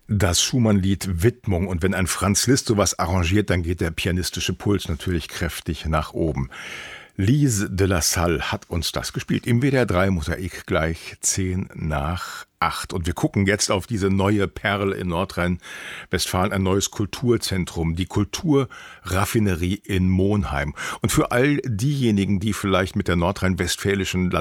Das Schumann-Lied Widmung. Und wenn ein Franz Liszt sowas arrangiert, dann geht der pianistische Puls natürlich kräftig nach oben. Lise de la Salle hat uns das gespielt. Im WDR 3 Mosaik gleich 7:50. Und wir gucken jetzt auf diese neue Perle in Nordrhein-Westfalen, ein neues Kulturzentrum, die Kulturraffinerie in Monheim. Und für all diejenigen, die vielleicht mit der nordrhein-westfälischen